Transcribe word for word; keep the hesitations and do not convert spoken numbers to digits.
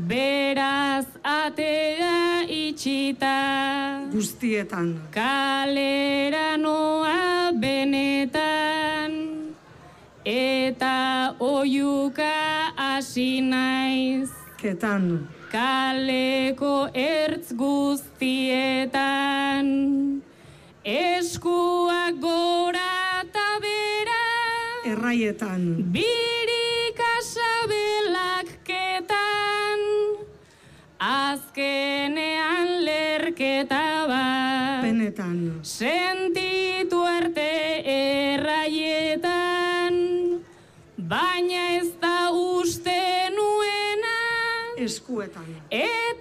Beraz atea itxita, guztietan, kalera noa benetan, eta oiuka hasi naiz, ketan, kaleko ertz guztietan, eskuak gora eta bera, erraietan, birika sabelak ketan, azkenean lerketa bat, benetan, sentitu arte erraietan, baina ez da uste nuena, eskuetan, eta